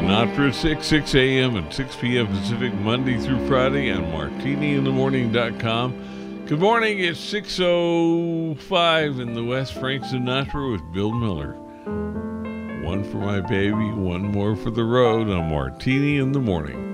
Sinatra, 6 a.m. and 6 p.m. Pacific, Monday through Friday on martiniinthemorning.com. Good morning, it's 6:05 in the West. Frank Sinatra with Bill Miller. One for my baby, one more for the road on Martini in the Morning.